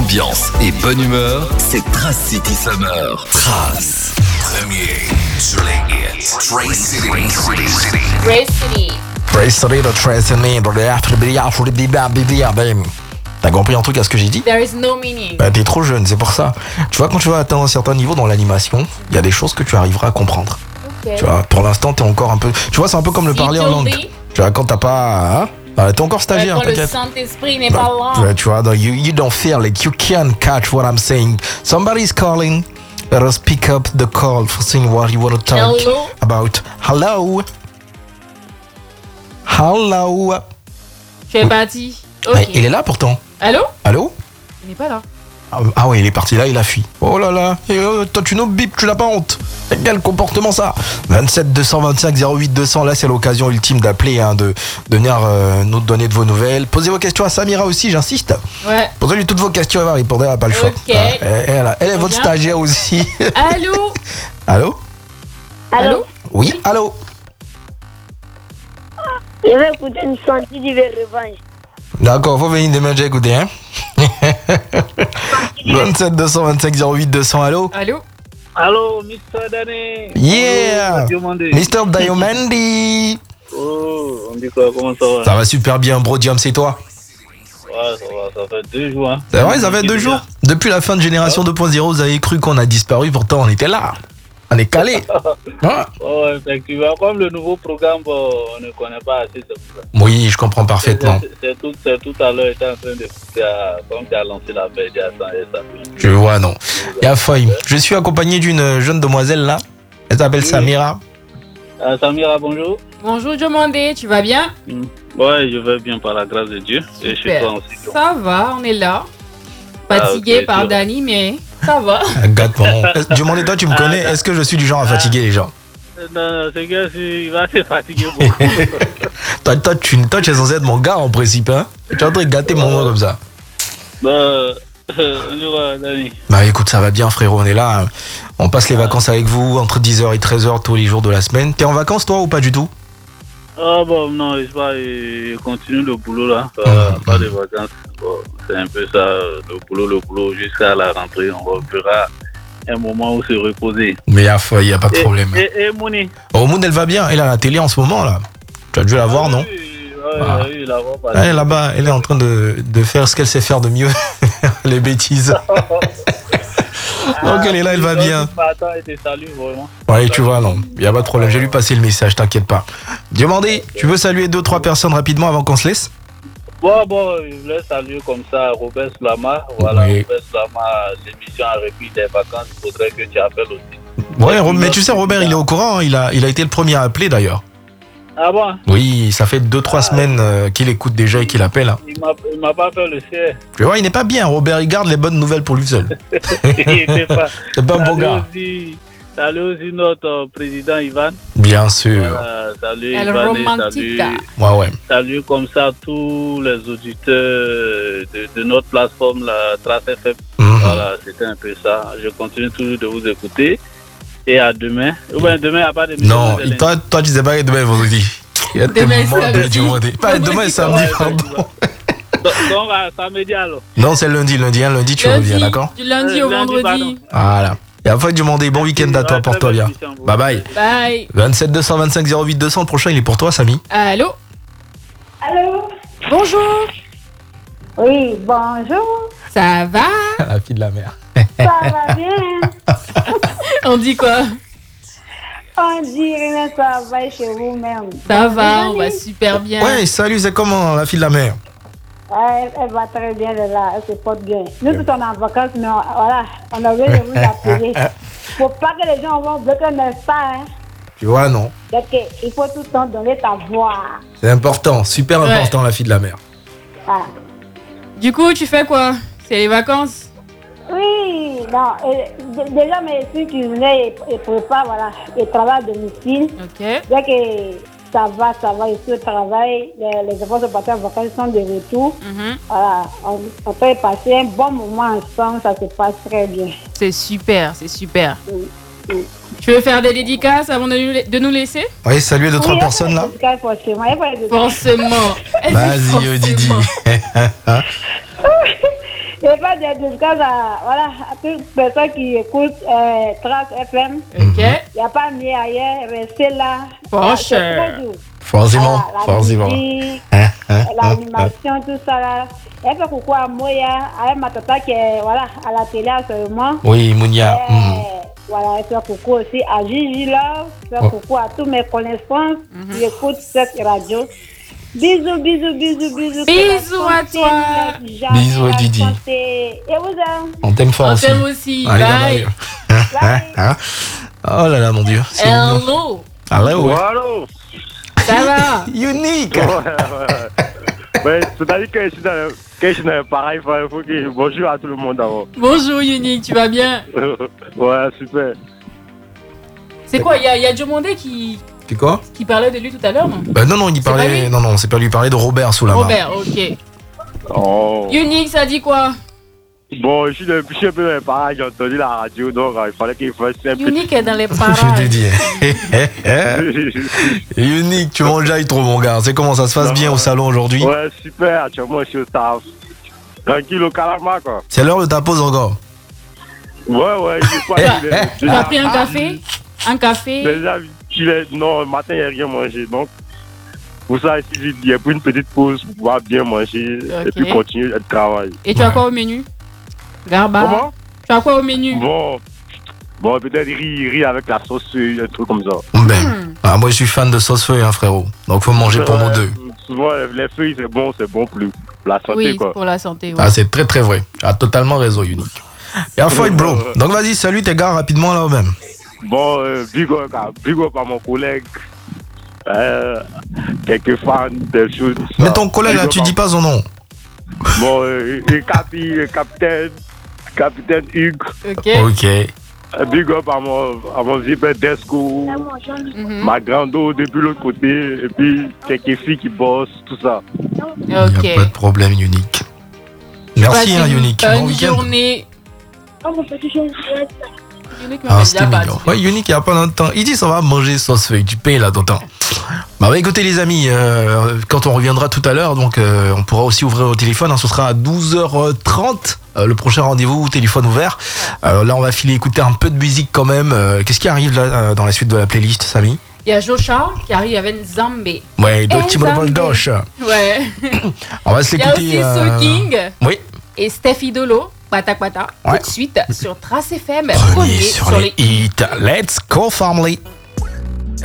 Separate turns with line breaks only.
ambiance et bonne humeur, c'est Trace City Summer. Trace, premier sur les hits. Trace City.
T'as compris un truc à ce que j'ai dit?
There is no meaning.
Bah, t'es trop jeune, c'est pour ça. Tu vois, quand tu vas atteindre un certain niveau dans l'animation, il y a des choses que tu arriveras à comprendre.
Okay.
Tu vois, pour l'instant, t'es encore un peu... Tu vois, c'est un peu comme le parler en langue. Tu vois, quand t'as pas... t'es encore stagiaire,
quand
t'inquiète.
le Saint-Esprit n'est pas là.
Tu vois, you don't feel it. You can't catch what I'm saying. Somebody's calling. Let us pick up the call for seeing what you want to talk about. Hello. Hello.
Tu es parti. Ok.
Ah, il est là pourtant.
Allô?
Allô?
Il n'est pas là.
Ah ouais, il est parti là, il a fui. Oh là là, toi tu nous bip, tu n'as pas honte. Quel comportement ça? 27 225 08 200, là c'est l'occasion ultime d'appeler, de venir nous donner de vos nouvelles. Posez vos questions à Samira aussi, j'insiste.
Ouais.
Posez-lui toutes vos questions, elle va répondre, elle n'a pas le choix.
Ok.
Elle est votre stagiaire aussi.
Allô?
Allô?
Allô?
Oui, allô?
Je vais écouter une chanson du revanche.
D'accord, faut venir demain, j'ai écouté, 27 225 08 200, allô?
Allô?
Allô, Mr. Danny.
Yeah! Mr. Diomandi.
Oh, on dit quoi, comment ça va?
Ça va super bien, bro, Diom, c'est toi?
Ouais, ça fait 2 jours.
C'est vrai, ça fait 2 jours. Depuis la fin de Génération 2.0, vous avez cru qu'on a disparu, pourtant on était là. On est calé.
Ouais, effectivement. Comme le nouveau programme, on ne connaît pas assez, c'est pour ça.
Oui, je comprends parfaitement.
C'est tout à l'heure, j'étais en train de comme tu as lancé la fête,
je vois, non. Il y a faille. Je suis accompagné d'une jeune demoiselle là. Elle s'appelle Samira.
Samira, bonjour.
Bonjour, Diomandé, tu vas bien?
Ouais, je vais bien par la grâce de Dieu.
Super.
Et chez toi aussi.
Ça va, on est là. Fatigué
okay,
par Dani, mais ça va.
Gâtement. Demandez, toi, tu me connais, est-ce que je suis du genre à fatiguer les gens?
Non, c'est que il va se fatiguer beaucoup.
toi, tu es censé être mon gars en principe, hein? Tu es en train de gâter mon nom comme ça.
Dani.
Bah écoute, ça va bien frérot, on est là. On passe les vacances avec vous entre 10h et 13h tous les jours de la semaine. T'es en vacances toi ou pas du tout?
Ah bon, non, je continue le boulot là, pas de vacances. Bon, c'est un peu ça, le boulot jusqu'à la rentrée. On verra un moment où se reposer.
Mais il n'y a pas de problème.
Et Mouni?
Oh, Mouni, elle va bien, elle est à la télé en ce moment là. Tu as dû la voir, non?
Oui, la voir.
Elle est là-bas, elle est en train de faire ce qu'elle sait faire de mieux, les bêtises. Donc elle est là, elle va bien. Oui, tu vois, non, il n'y a pas de problème, j'ai lui passé le message, t'inquiète pas. Demandez, tu veux saluer 2-3 personnes rapidement avant qu'on se laisse?
Bon, je voulais saluer comme ça Robert Slama. Voilà,
oui.
Robert Slama, l'émission a repris des vacances, il faudrait que tu appelles aussi.
Ouais, mais tu sais, Robert, il est au courant, il a été le premier à appeler d'ailleurs.
Ah bon?
Oui, ça fait 2-3 semaines qu'il écoute déjà et qu'il appelle.
Il m'a pas fait le ciel.
Tu vois, il n'est pas bien, Robert, il garde les bonnes nouvelles pour lui seul.
C'est pas
un bon gars.
Salut aussi notre président Ivan.
Bien sûr.
Voilà, salut
El
Ivan,
romantica.
salut comme ça tous les auditeurs de notre plateforme, la Trace FM. Voilà, c'était un peu ça. Je continue toujours de vous écouter. Et à demain. Ou bien demain, il n'y a pas d'émission.
Non, toi tu sais pas que demain est vendredi. Il y a tellement de demandés. Pas demain est samedi, pardon.
Donc, samedi alors.
Non, c'est lundi tu reviens, d'accord?
Du lundi au vendredi.
Voilà. Et après, demander bon week-end à toi, porte-toi bien. Bye bye.
Bye.
27 225 08 200, le prochain il est pour toi, Samy.
Allô?
Allô?
Bonjour.
Oui, bonjour.
Ça va?
La fille de la mère.
Ça va bien?
On dit quoi?
On dit rien, ça va chez vous-même.
Ça va, on va super bien.
Ouais, salut, c'est comment la fille de la mère?
Elle va très bien là, elle se porte bien. Nous tous on est en vacances, mais voilà, on a besoin de vous appeler. Faut pas que les gens vont bloquer, n'est-ce pas? Hein?
Tu vois, non?
Donc il faut tout le temps donner ta voix.
C'est important, super important, la fille de la mère.
Ah.
Du coup, tu fais quoi? C'est les vacances?
Oui, non, déjà mes filles cuisinaient et préparent, voilà, et travaillent à domicile.
Ok.
Donc ça va, ici au travail, les enfants sont partis en vacances, ils sont de retour. Voilà, on peut passer un bon moment ensemble, ça se passe très bien.
C'est super. Tu veux faire des dédicaces avant de nous laisser?
Oui, saluer 2-3 personnes là.
Forcément.
Vas-y, Didi.
Je fais des dédicaces à toute personne qui écoute Trace FM.
Ok.
Il n'y a pas mieux ailleurs, restez là.
Poche.
Forcément.
Musique, l'animation, tout ça là. Elle fait coucou à Moya, à ma tata qui est à la télé actuellement.
Oui, Mounia.
Voilà, elle fait coucou aussi à Gigi Love. Elle fait coucou à tous mes connaissances qui écoutent cette radio. Bisous.
Bisous à toi.
Bisous à Didi.
Et vous aime.
On t'aime fort
On
aussi.
t'aime aussi.
Allez,
Bye.
Oh là là, mon Dieu. C'est mignon.
Hello.
Allô, ouais.
Allô.
Ça va?
Unique.
Ouais, c'est-à-dire que je suis dans le pareil, il faut que bonjour à tout le monde d'abord.
Bonjour Unique, tu vas bien?
Ouais, super.
C'est quoi? Il y a Diomondé qui
C'est quoi?
parlait de lui tout à l'heure, non?
Non, il
pas
parlait.
lui
Non, c'est pas lui. Il parlait de Robert sous la main.
Robert, ok.
Oh.
Unique, ça dit quoi?
Bon, je suis un peu dans le pareil, j'ai entendu la radio, donc il fallait qu'il fasse un peu.
Unique est dans les
Je t'ai
parages.
dit. Unique, tu manges trop, mon gars. C'est comment ça se passe bien au salon aujourd'hui?
Ouais, super, actuellement je suis au taf. Tranquille au Calama, quoi.
C'est l'heure de ta pause encore.
Ouais, je sais pas.
Tu as pris un café? Un café?
Déjà, non, le matin, il n'y a rien mangé, donc. Pour ça, ici, il y a pris une petite pause pour pouvoir bien manger et puis continuer le travail.
Et tu as quoi au menu? Garba.
Comment?
Tu as quoi au menu?
Bon, peut-être riz avec la sauce, un truc comme ça.
Moi, je suis fan de sauce feuille, hein, frérot. Donc, faut manger pour nous deux.
Souvent, les feuilles, c'est bon pour la santé,
Oui,
quoi.
pour la santé. Ouais.
Ah, c'est très très vrai. Tu as totalement raison, Unique. Et un fight, bro. Donc, vas-y, salut tes gars rapidement là même.
Bon, big up à mon collègue. Quelques fans, des choses.
Mais ton collègue là, tu dis pas son nom.
Bon, capitaine Hugues.
Ok.
Big up à mon vieux père Desco, ma grande depuis l'autre côté, et puis quelques filles qui bossent, tout ça.
Ok.
Il n'y a pas de problème, Unique. Merci, hein, Unique. Bon
Bonne
week-end.
journée.
Ah, c'était mignon. Ouais, Unique, il n'y a pas longtemps. Il dit ça va manger sauce feuille. Tu payes là, t'entends. Bah, écoutez, les amis, quand on reviendra tout à l'heure, donc on pourra aussi ouvrir au téléphone. Hein, ce sera à 12h30. Le prochain rendez-vous, téléphone ouvert. Là, on va filer écouter un peu de musique quand même. Qu'est-ce qui arrive là dans la suite de la playlist, Samy?
Il y a Jocha qui arrive avec Zambé.
Ouais, de Timon Dosh.
Ouais.
On va se
Il y a
l'écouter.
aussi Soking
Oui.
et Steffi Dolo. Pata.
Ouais.
Tout de suite sur Trace FM.
Premier sur les hits. Let's go, family.